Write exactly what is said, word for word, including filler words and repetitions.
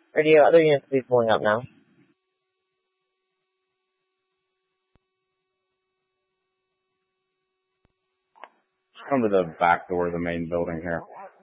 Or do you other units be pulling up now? Come to the back door of the main building here.